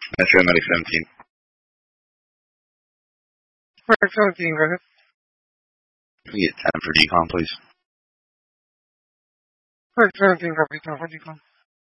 Metro 17. Mark 17, go ahead. Can we get 10 for decon, please? Mark 17, copy 10 for decon.